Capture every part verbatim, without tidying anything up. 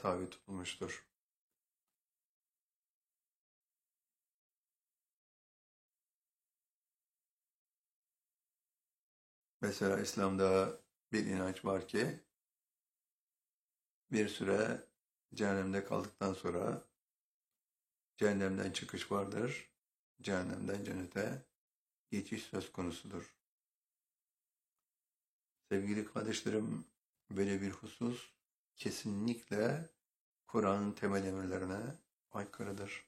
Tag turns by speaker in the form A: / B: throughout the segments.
A: tabi tutulmuştur. Mesela İslam'da bir inanç var ki bir süre cehennemde kaldıktan sonra cehennemden çıkış vardır, cehennemden cennete geçiş söz konusudur. Sevgili kardeşlerim, böyle bir husus kesinlikle Kur'an'ın temel emirlerine aykırıdır.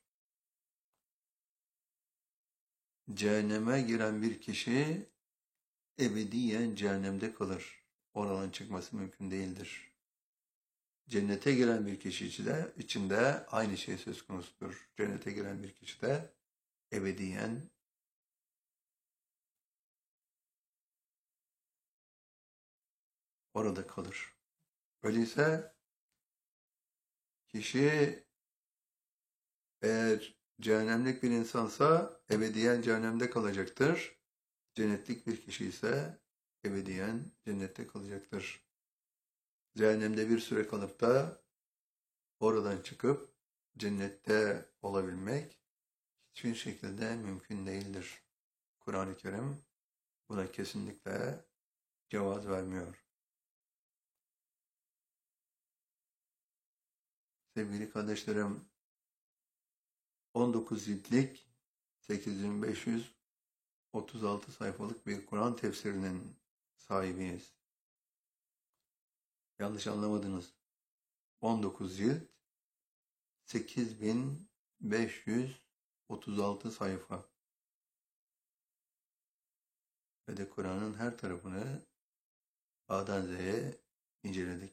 A: Cehenneme giren bir kişi ebediyen cehennemde kalır. Oradan çıkması mümkün değildir. Cennete giren bir kişi içinde, içinde aynı şey söz konusudur. Cennete giren bir kişi de ebediyen orada kalır. Öyleyse kişi eğer cehennemlik bir insansa ebediyen cehennemde kalacaktır. Cennetlik bir kişi ise ebediyen cennette kalacaktır. Cehennemde bir süre kalıp da oradan çıkıp cennette olabilmek hiçbir şekilde mümkün değildir. Kur'an-ı Kerim buna kesinlikle cevaz vermiyor. Sevgili kardeşlerim, on dokuz ciltlik sekiz bin beş yüz otuz altı sayfalık bir Kur'an tefsirinin sahibiyiz. Yanlış anlamadınız. on dokuz cilt, sekiz bin beş yüz otuz altı sayfa. Ve de Kur'an'ın her tarafını A'dan Z'ye inceledik.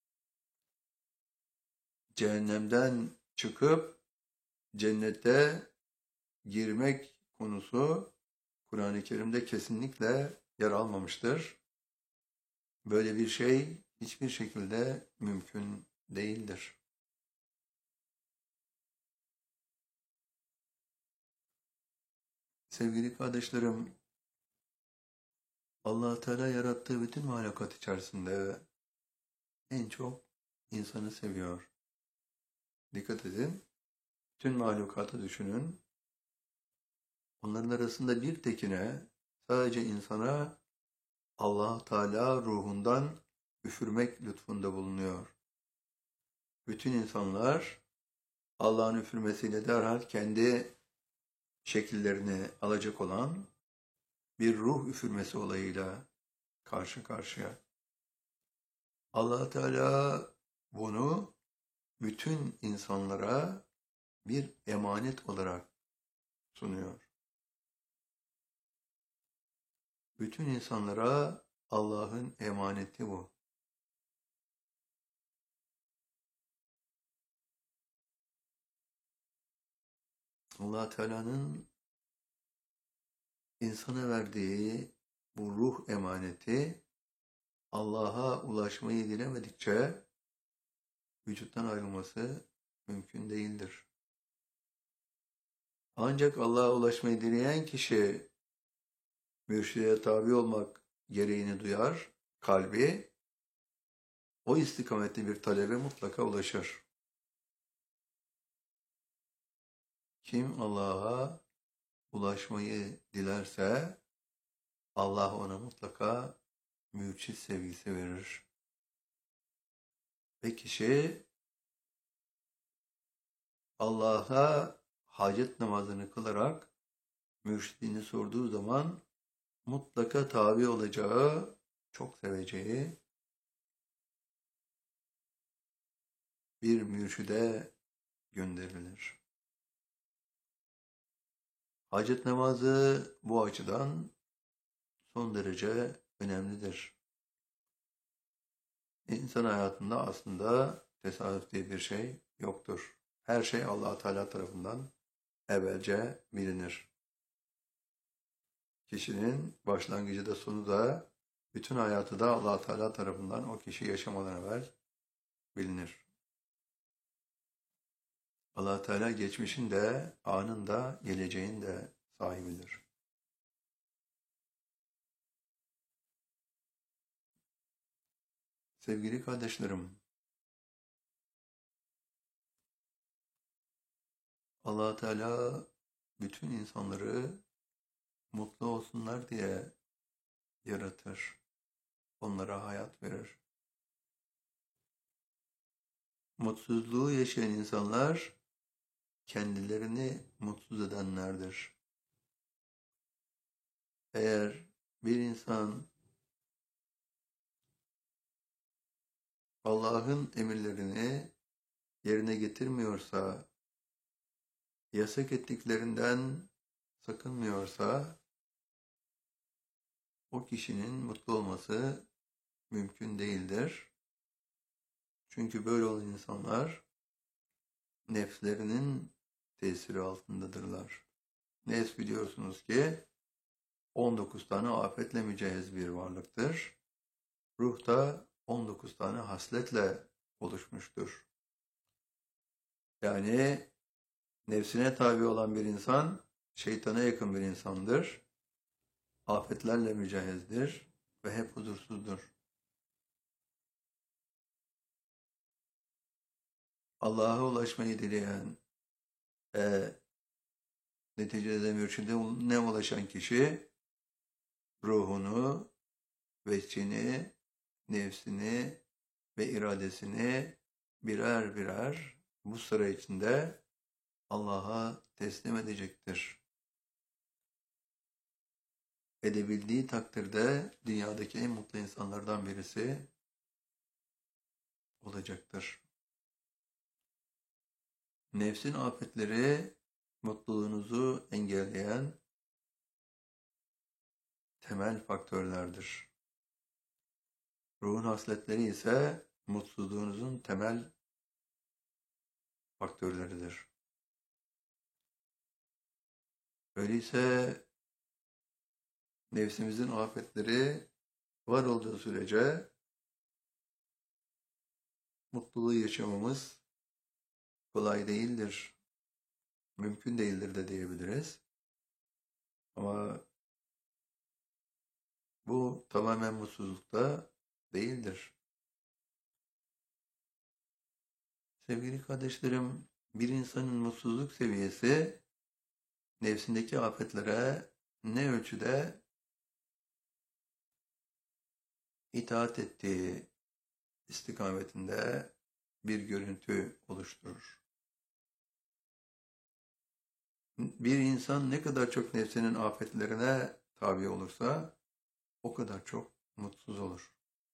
A: Cehennemden çıkıp cennete girmek konusu Kur'an-ı Kerim'de kesinlikle yer almamıştır. Böyle bir şey hiçbir şekilde mümkün değildir. Sevgili kardeşlerim, Allah Teala yarattığı bütün mahlukat içerisinde en çok insanı seviyor. Dikkat edin, bütün mahlukatı düşünün. Onların arasında bir tekine, sadece insana Allah Teala ruhundan üfürmek lütfunda bulunuyor. Bütün insanlar Allah'ın üfürmesiyle derhal kendi şekillerini alacak olan bir ruh üfürmesi olayıyla karşı karşıya. Allah Teala bunu bütün insanlara bir emanet olarak sunuyor. Bütün insanlara Allah'ın emaneti bu. Allah Teala'nın insana verdiği bu ruh emaneti Allah'a ulaşmayı dilemedikçe vücuttan ayrılması mümkün değildir. Ancak Allah'a ulaşmayı dileyen kişi mürşide tabi olmak gereğini duyar, kalbi o istikamette bir talebe mutlaka ulaşır. Kim Allah'a ulaşmayı dilerse Allah ona mutlaka mürşit sevgisi verir. Ve kişi Allah'a hacet namazını kılarak mürşidini sorduğu zaman mutlaka tabi olacağı, çok seveceği bir mürşide gönderilir. Hacet namazı bu açıdan son derece önemlidir. İnsan hayatında aslında tesadüf diye bir şey yoktur. Her şey Allah Teala tarafından evvelce bilinir. Kişinin başlangıcı da sonu da bütün hayatı da Allah Teala tarafından o kişi yaşamadan evvel bilinir. Allah Teala geçmişin de, anın da, geleceğin de sahibidir. Sevgili kardeşlerim, Allah Teala bütün insanları mutlu olsunlar diye yaratır. Onlara hayat verir. Mutsuzluğu yaşayan insanlar kendilerini mutsuz edenlerdir. Eğer bir insan Allah'ın emirlerini yerine getirmiyorsa, yasak ettiklerinden sakınmıyorsa, o kişinin mutlu olması mümkün değildir. Çünkü böyle olan insanlar nefslerinin tesiri altındadırlar. Nefs biliyorsunuz ki on dokuz tane afetle mücehhez bir varlıktır. Ruh da on dokuz tane hasletle oluşmuştur. Yani nefsine tabi olan bir insan şeytana yakın bir insandır. Afetlerle mücehezdir ve hep huzursuzdur. Allah'a ulaşmayı dileyen ve neticede mürşide ne ulaşan kişi ruhunu, veçhini, nefsini ve iradesini birer birer bu sıra içinde Allah'a teslim edecektir. Edebildiği takdirde dünyadaki en mutlu insanlardan birisi olacaktır. Nefsin afetleri mutluluğunuzu engelleyen temel faktörlerdir. Ruhun hasletleri ise mutsuzluğunuzun temel faktörleridir. Öyleyse nefsimizin afetleri var olduğu sürece mutluluğu yaşamamız kolay değildir. Mümkün değildir de diyebiliriz. Ama bu tamamen mutsuzlukta değildir. Sevgili kardeşlerim, bir insanın mutsuzluk seviyesi nefsindeki afetlere ne ölçüde itaat ettiği istikametinde bir görüntü oluşturur. Bir insan ne kadar çok nefsinin afetlerine tabi olursa o kadar çok mutsuz olur.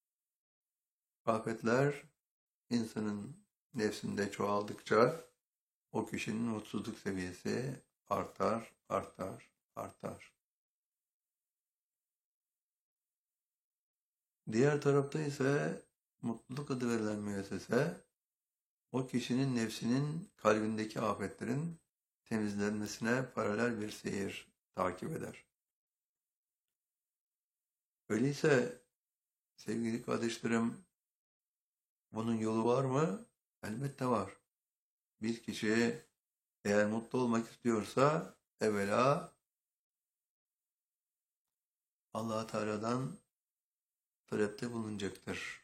A: Afetler insanın nefsinde çoğaldıkça o kişinin mutsuzluk seviyesi artar, artar, artar. Diğer tarafta ise mutluluk adı verilen müessese o kişinin nefsinin kalbindeki afetlerin temizlenmesine paralel bir seyir takip eder. Öyleyse sevgili kardeşlerim, bunun yolu var mı? Elbette var. Bir kişi eğer mutlu olmak istiyorsa evvela Allah Teala'dan talepte bulunacaktır.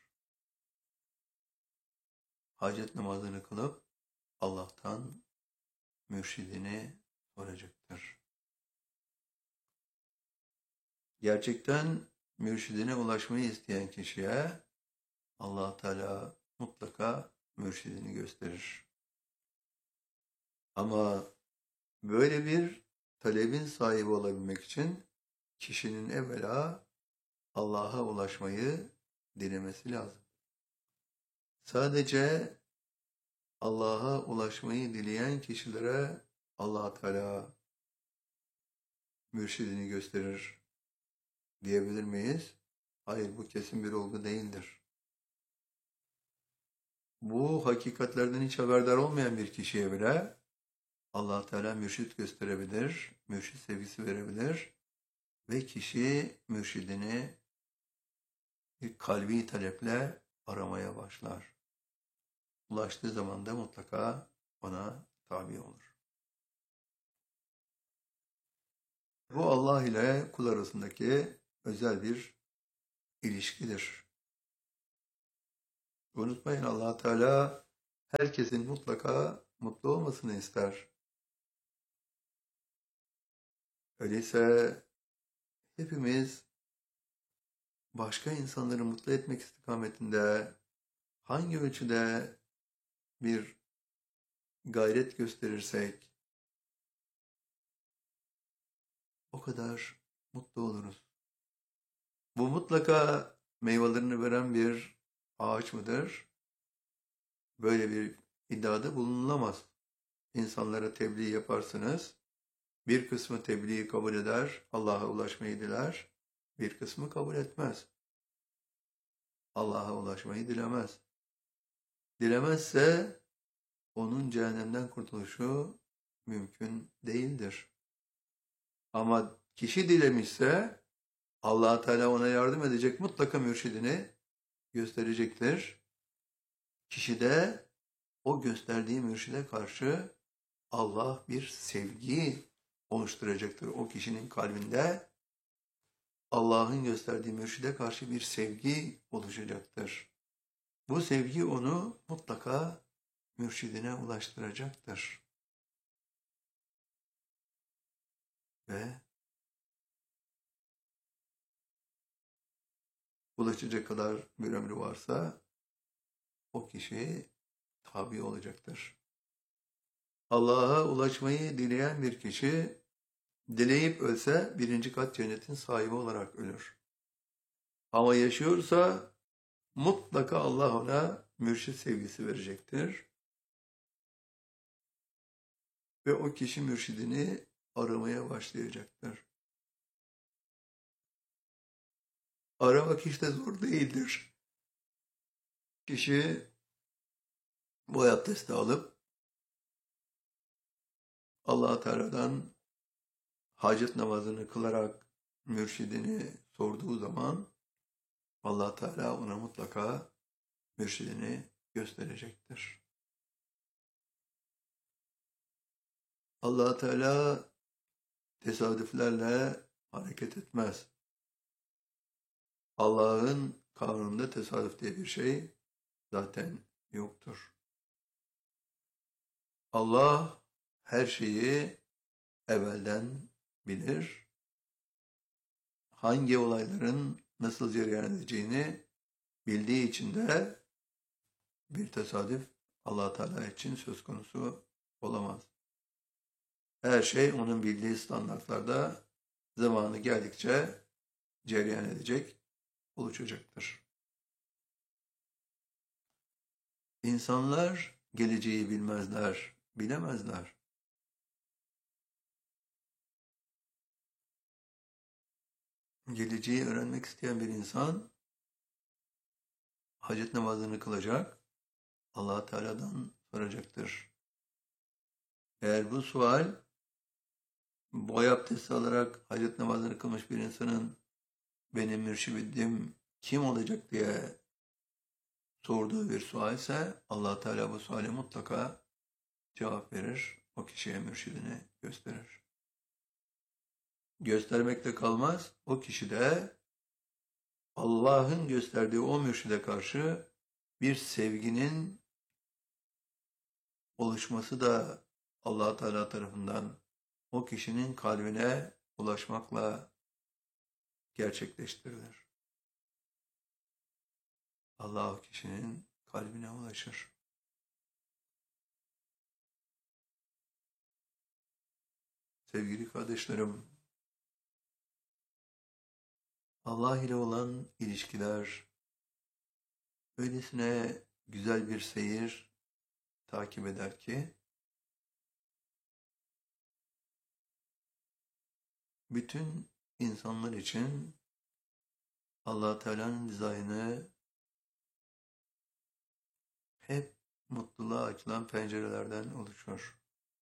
A: Hacet namazını kılıp Allah'tan mürşidini soracaktır. Gerçekten mürşidine ulaşmayı isteyen kişiye Allah Teala mutlaka mürşidini gösterir. Ama böyle bir talebin sahibi olabilmek için kişinin evvela Allah'a ulaşmayı dilemesi lazım. Sadece Allah'a ulaşmayı dileyen kişilere Allah Teala mürşidini gösterir diyebilir miyiz? Hayır, bu kesin bir olgu değildir. Bu hakikatlerden hiç haberdar olmayan bir kişiye bile Allah Teala mürşit gösterebilir, mürşit sevgisi verebilir ve kişi mürşidini bir kalbi taleple aramaya başlar. Ulaştığı zaman da mutlaka ona tabi olur. Bu Allah ile kul arasındaki özel bir ilişkidir. Unutmayın, Allah Teala herkesin mutlaka mutlu olmasını ister. Öyleyse hepimiz başka insanları mutlu etmek istikametinde hangi ölçüde bir gayret gösterirsek o kadar mutlu oluruz. Bu mutlaka meyvelerini veren bir ağaç mıdır? Böyle bir iddiada bulunulamaz. İnsanlara tebliğ yaparsınız. Bir kısmı tebliği kabul eder, Allah'a ulaşmayı diler. Bir kısmı kabul etmez. Allah'a ulaşmayı dilemez. Dilemezse onun cehennemden kurtuluşu mümkün değildir. Ama kişi dilemişse Allah Teala ona yardım edecek, mutlaka mürşidini gösterecektir. Kişi de o gösterdiği mürşide karşı Allah bir sevgi oluşturacaktır. O kişinin kalbinde Allah'ın gösterdiği mürşide karşı bir sevgi oluşacaktır. Bu sevgi onu mutlaka mürşidine ulaştıracaktır. Ve ulaşacak kadar bir ömrü varsa o kişi tabi olacaktır. Allah'a ulaşmayı dileyen bir kişi dileyip ölse birinci kat cennetin sahibi olarak ölür. Ama yaşıyorsa mutlaka Allah ona mürşid sevgisi verecektir. Ve o kişi mürşidini aramaya başlayacaktır. Aramak hiç de zor değildir. Kişi bu abdesti alıp Allah-u Teala'dan hacet namazını kılarak mürşidini sorduğu zaman Allah Teala ona mutlaka mürşidini gösterecektir. Allah Teala tesadüflerle hareket etmez. Allah'ın kanununda tesadüf diye bir şey zaten yoktur. Allah her şeyi evvelden bilir. Hangi olayların nasıl cereyan edeceğini bildiği için de bir tesadüf Allah Teala için söz konusu olamaz. Her şey onun bildiği standartlarda zamanı geldikçe cereyan edecek, oluşacaktır. İnsanlar geleceği bilmezler, bilemezler. Geleceği öğrenmek isteyen bir insan hacet namazını kılacak, Allah Teala'dan soracaktır. Eğer bu sual boy abdesti alarak hacet namazını kılmış bir insanın benim mürşidim kim olacak diye sorduğu bir sual ise Allah Teala bu suale mutlaka cevap verir. O kişiye mürşidini gösterir. Göstermekle kalmaz. O kişi de Allah'ın gösterdiği o mürşide karşı bir sevginin oluşması da Allah Teala tarafından o kişinin kalbine ulaşmakla gerçekleştirilir. Allah o kişinin kalbine ulaşır. Sevgili kardeşlerim, Allah ile olan ilişkiler öylesine güzel bir seyir takip eder ki bütün insanlar için Allah Teala'nın dizaynı hep mutluluğa açılan pencerelerden oluşur.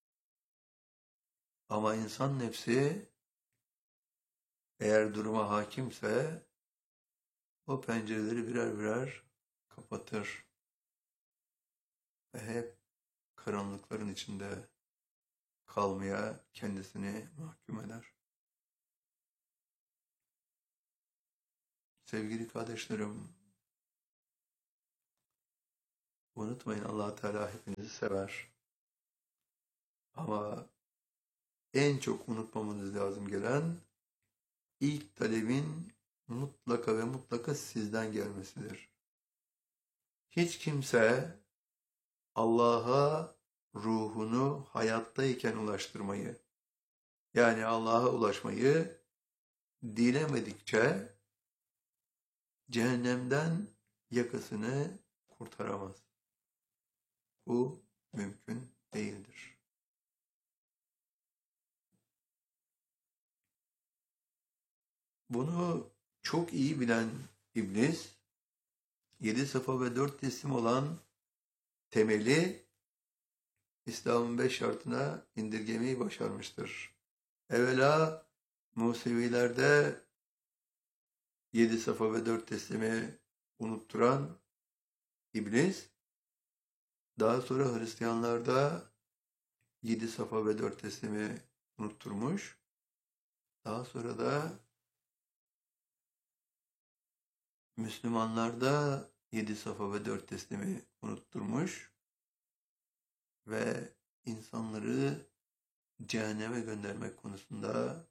A: Ama insan nefsi eğer duruma hakimse o pencereleri birer birer kapatır ve hep karanlıkların içinde kalmaya kendisini mahkum eder. Sevgili kardeşlerim, unutmayın Allah Teala hepinizi sever. Ama en çok unutmamanız lazım gelen ilk talebin mutlaka ve mutlaka sizden gelmesidir. Hiç kimse Allah'a ruhunu hayattayken ulaştırmayı, yani Allah'a ulaşmayı dilemedikçe cehennemden yakasını kurtaramaz. Bu mümkün değildir. Bunu çok iyi bilen iblis, yedi safa ve dört teslim olan temeli İslam'ın beş şartına indirgemeyi başarmıştır. Evvela Musevilerde yedi safa ve dört teslimi unutturan iblis, daha sonra Hristiyanlarda yedi safa ve dört teslimi unutturmuş. Daha sonra da Müslümanlarda yedi safa ve dört teslimi unutturmuş ve insanları cehenneme göndermek konusunda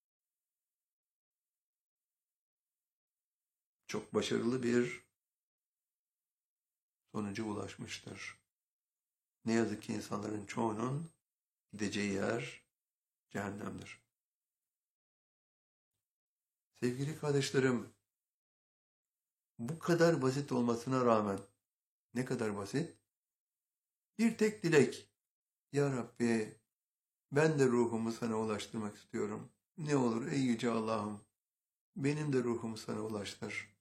A: çok başarılı bir sonuca ulaşmıştır. Ne yazık ki insanların çoğunun gideceği yer cehennemdir. Sevgili kardeşlerim, bu kadar basit olmasına rağmen, ne kadar basit? Bir tek dilek. Ya Rabbi, ben de ruhumu sana ulaştırmak istiyorum. Ne olur ey yüce Allah'ım, benim de ruhumu sana ulaştır.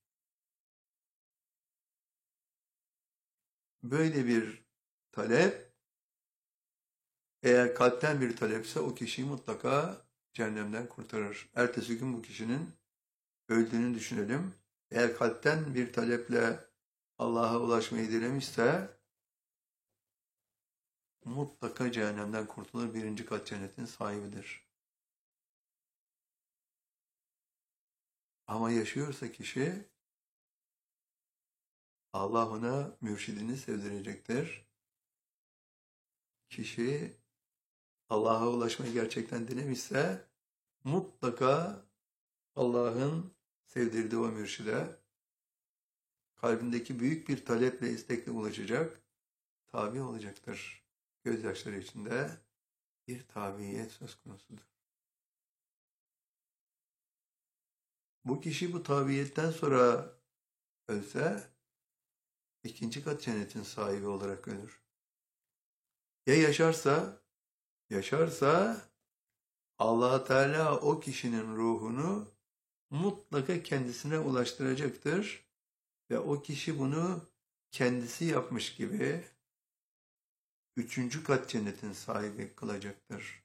A: Böyle bir talep, eğer kalpten bir talepse o kişiyi mutlaka cehennemden kurtarır. Ertesi gün bu kişinin öldüğünü düşünelim. Eğer kalpten bir taleple Allah'a ulaşmayı dilemişse mutlaka cehennemden kurtulur, birinci kat cennetin sahibidir. Ama yaşıyorsa kişi, Allah ona mürşidini sevdirecektir. Kişi Allah'a ulaşmayı gerçekten dilemişse mutlaka Allah'ın sevdirdiği o mürşide kalbindeki büyük bir taleple, istekle ulaşacak, tabi olacaktır. Gözyaşları içinde bir tabiyet söz konusudur. Bu kişi bu tabiyetten sonra ölse ikinci kat cennetin sahibi olarak ölür. Ya yaşarsa, yaşarsa Allah Teala o kişinin ruhunu mutlaka kendisine ulaştıracaktır ve o kişi bunu kendisi yapmış gibi üçüncü kat cennetin sahibi kılacaktır.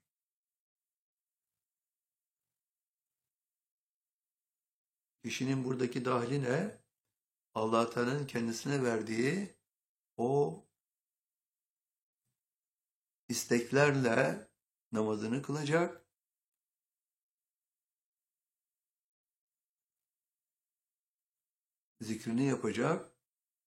A: Kişinin buradaki dahli ne? Allah Teala'nın kendisine verdiği o isteklerle namazını kılacak, zikrini yapacak,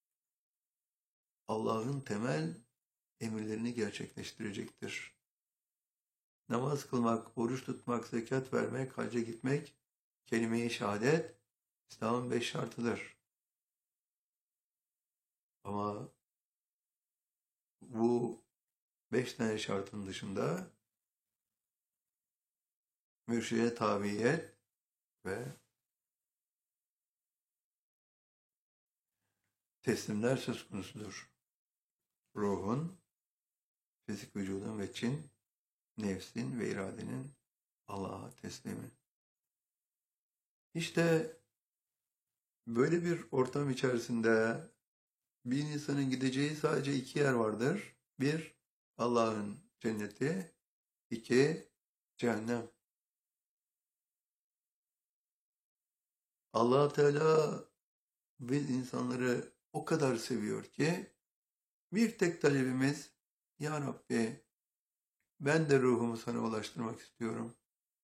A: Allah'ın temel emirlerini gerçekleştirecektir. Namaz kılmak, oruç tutmak, zekat vermek, hacca gitmek, kelime-i şehadet, İslam'ın beş şartıdır. Ama bu beş tane şartın dışında mürşide tabiyet ve teslimler söz konusudur. Ruhun, fizik vücudun ve çin, nefsin ve iradenin Allah'a teslimi. İşte böyle bir ortam içerisinde bir insanın gideceği sadece iki yer vardır. Bir, Allah'ın cenneti. İki, cehennem. Allah Teala biz insanları o kadar seviyor ki bir tek talebimiz, Ya Rabbi ben de ruhumu sana ulaştırmak istiyorum.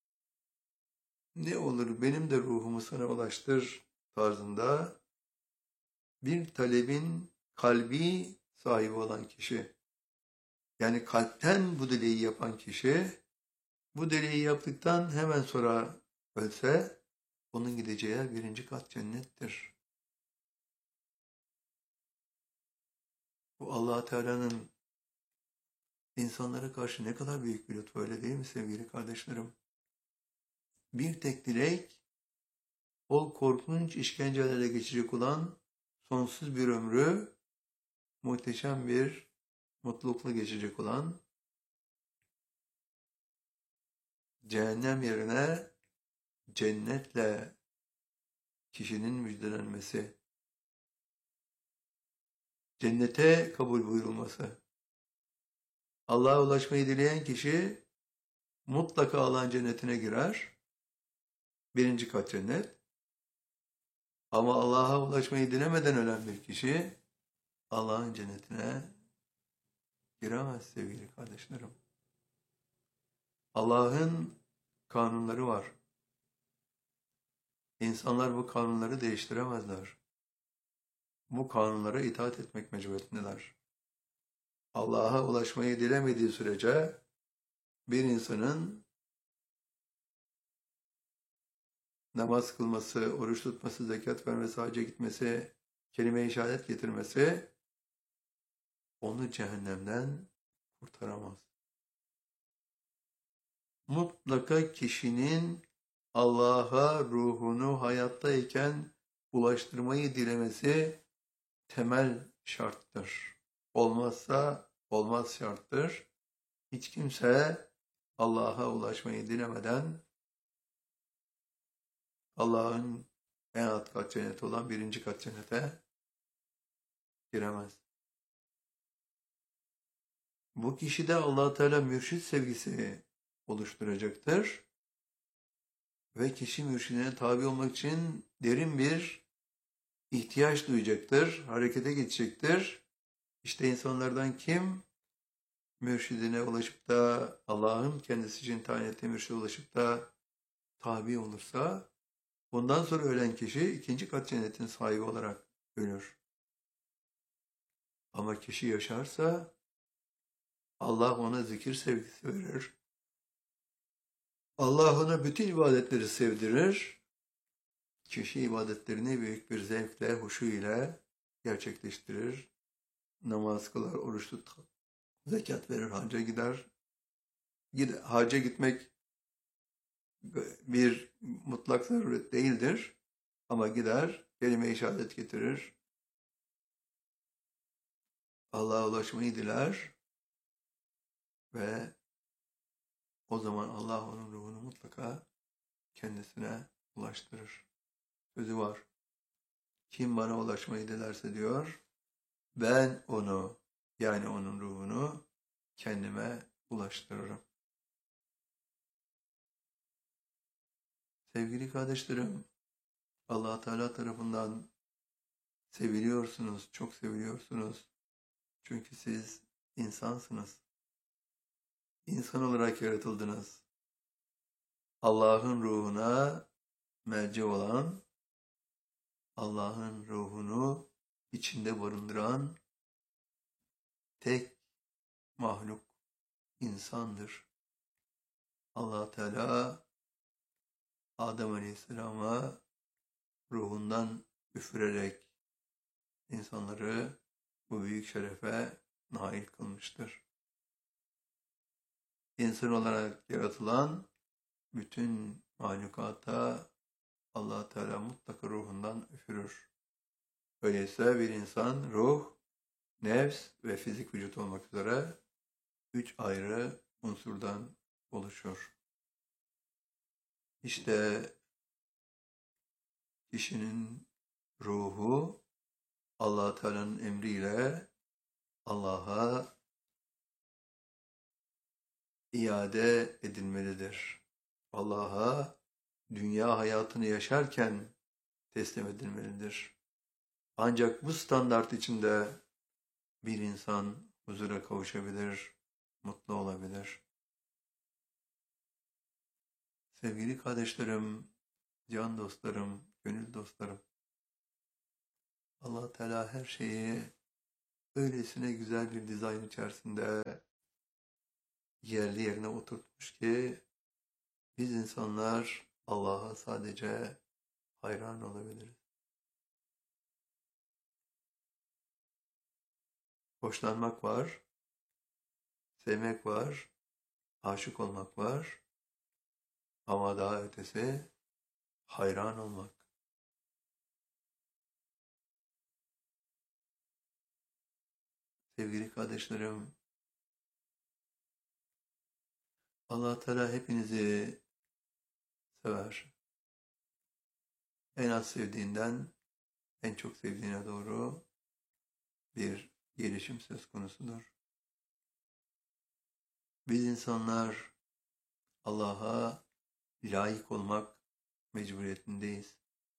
A: Ne olur benim de ruhumu sana ulaştır tarzında bir talebin kalbi sahibi olan kişi, yani kalpten bu dileği yapan kişi bu deliği yaptıktan hemen sonra ölse, onun gideceği birinci kat cennettir. Bu Allah Teala'nın insanlara karşı ne kadar büyük bir lütfu, öyle değil mi sevgili kardeşlerim? Bir tek dilek, o korkunç işkencelerle geçecek olan sonsuz bir ömrü, muhteşem bir mutlulukla geçecek olan, cehennem yerine cennetle kişinin müjdelenmesi, cennete kabul buyurulması. Allah'a ulaşmayı dileyen kişi mutlaka Allah'ın cennetine girer. Birinci kat cennet. Ama Allah'a ulaşmayı dilemeden ölen bir kişi Allah'ın cennetine giremez sevgili kardeşlerim. Allah'ın kanunları var. İnsanlar bu kanunları değiştiremezler. Bu kanunlara itaat etmek mecburiyetindeler. Allah'a ulaşmayı dilemediği sürece bir insanın namaz kılması, oruç tutması, zekat vermesi, hacca gitmesi, kelime-i şehadet getirmesi onu cehennemden kurtaramaz. Mutlaka kişinin Allah'a ruhunu hayattayken ulaştırmayı dilemesi temel şarttır. Olmazsa olmaz şarttır. Hiç kimse Allah'a ulaşmayı dilemeden Allah'ın en alt kat cenneti olan birinci kat cennete giremez. Bu kişide Allah Teala mürşit sevgisi oluşturacaktır. Ve kişi mürşidine tabi olmak için derin bir ihtiyaç duyacaktır, harekete geçecektir. İşte insanlardan kim mürşidine ulaşıp da Allah'ın kendisi için tayin ettiği mürşide ulaşıp da tabi olursa, bundan sonra ölen kişi ikinci kat cennetin sahibi olarak ölür. Ama kişi yaşarsa Allah ona zikir sevgisi verir. Allah ona bütün ibadetleri sevdirir. Kişi ibadetlerini büyük bir zevkle, huşu ile gerçekleştirir. Namaz kılar, oruç tutar, zekat verir, hacca gider. Hacca gitmek bir mutlak zaruret değildir. Ama gider, kelime-i şehadet getirir. Allah'a ulaşmayı diler. Ve o zaman Allah onun ruhunu mutlaka kendisine ulaştırır. Sözü var. Kim bana ulaşmayı dilerse diyor, ben onu, yani onun ruhunu kendime ulaştırırım. Sevgili kardeşlerim, Allah Teala tarafından seviliyorsunuz, çok seviliyorsunuz. Çünkü siz insansınız. İnsan olarak yaratıldınız. Allah'ın ruhuna merci olan, Allah'ın ruhunu içinde barındıran tek mahluk insandır. Allah Teala Adem Aleyhisselam'a ruhundan üfürerek insanları bu büyük şerefe nail kılmıştır. İnsan olarak yaratılan bütün mahlukata Allah Teala mutlaka ruhundan üfürür. Öyleyse bir insan ruh, nefs ve fizik vücut olmak üzere üç ayrı unsurdan oluşur. İşte kişinin ruhu Allah Teala'nın emriyle Allah'a iade edilmelidir. Allah'a dünya hayatını yaşarken teslim edilmelidir. Ancak bu standart içinde bir insan huzura kavuşabilir, mutlu olabilir. Sevgili kardeşlerim, can dostlarım, gönül dostlarım, Allah Teala her şeyi öylesine güzel bir dizayn içerisinde yerli yerine oturtmuş ki Biz insanlar Allah'a sadece hayran olabiliriz. Hoşlanmak var, sevmek var, aşık olmak var ama daha ötesi hayran olmak. Sevgili kardeşlerim, Allah Teala hepinizi sever. En az sevdiğinden en çok sevdiğine doğru bir gelişim söz konusudur. Biz insanlar Allah'a layık olmak mecburiyetindeyiz.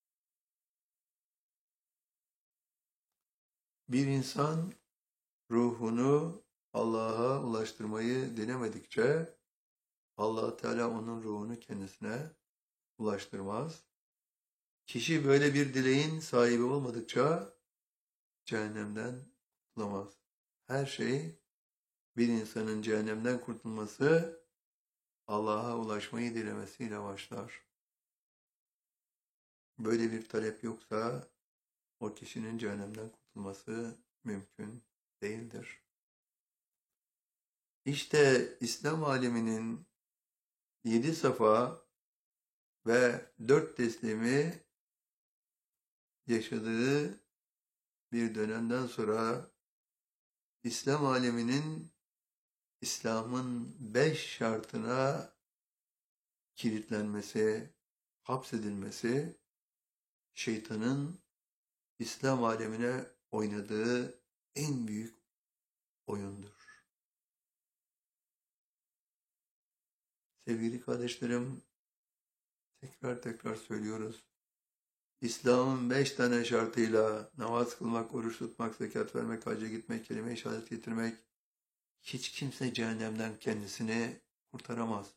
A: Bir insan ruhunu Allah'a ulaştırmayı denemedikçe Allah Teala onun ruhunu kendisine ulaştırmaz. Kişi böyle bir dileğin sahibi olmadıkça cehennemden kurtulamaz. Her şey bir insanın cehennemden kurtulması Allah'a ulaşmayı dilemesiyle başlar. Böyle bir talep yoksa o kişinin cehennemden kurtulması mümkün değildir. İşte İslam aleminin yedi safa ve dört teslimi yaşadığı bir dönemden sonra İslam aleminin İslam'ın beş şartına kilitlenmesi, hapsedilmesi, şeytanın İslam alemine oynadığı en büyük oyundur. Sevgili kardeşlerim, tekrar tekrar söylüyoruz. İslam'ın beş tane şartıyla namaz kılmak, oruç tutmak, zekat vermek, hacca gitmek, kelime-i şehadet getirmek, hiç kimse cehennemden kendisini kurtaramaz.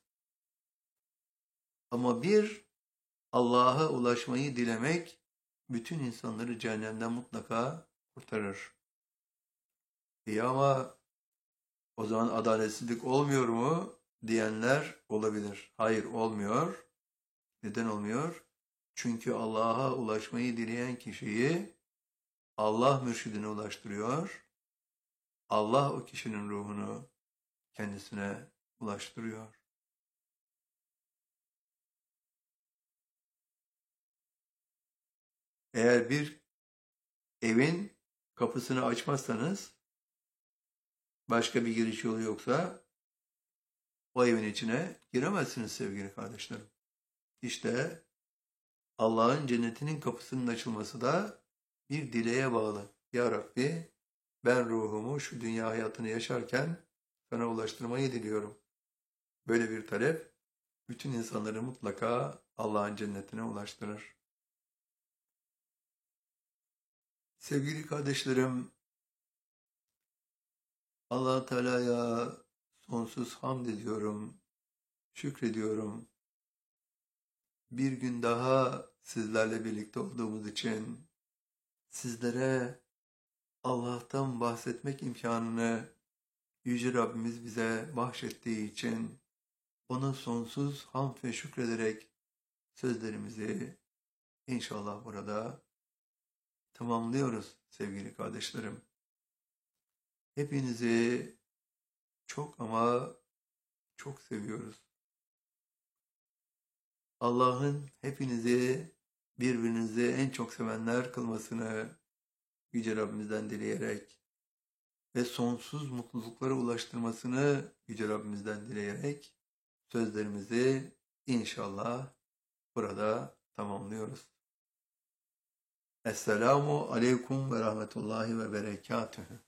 A: Ama bir, Allah'a ulaşmayı dilemek, bütün insanları cehennemden mutlaka kurtarır. İyi ama o zaman adaletsizlik olmuyor mu diyenler olabilir. Hayır, olmuyor. Neden olmuyor? Çünkü Allah'a ulaşmayı dileyen kişiyi Allah mürşidine ulaştırıyor. Allah o kişinin ruhunu kendisine ulaştırıyor. Eğer bir evin kapısını açmazsanız, başka bir giriş yolu yoksa o evin içine giremezsiniz sevgili kardeşlerim. İşte Allah'ın cennetinin kapısının açılması da bir dileğe bağlı. Ya Rabbi, ben ruhumu şu dünya hayatını yaşarken sana ulaştırmayı diliyorum. Böyle bir talep bütün insanları mutlaka Allah'ın cennetine ulaştırır. Sevgili kardeşlerim, Allah Teala'ya sonsuz hamd ediyorum, şükrediyorum. Bir gün daha sizlerle birlikte olduğumuz için, sizlere Allah'tan bahsetmek imkanını Yüce Rabbimiz bize bahşettiği için ona sonsuz hamd ve şükrederek sözlerimizi inşallah burada tamamlıyoruz sevgili kardeşlerim. Hepinizi çok ama çok seviyoruz. Allah'ın hepinizi birbirinizi en çok sevenler kılmasını Yüce Rabbimizden dileyerek ve sonsuz mutluluklara ulaştırmasını Yüce Rabbimizden dileyerek sözlerimizi inşallah burada tamamlıyoruz. Esselamu Aleyküm ve Rahmetullahi ve Berekatühü.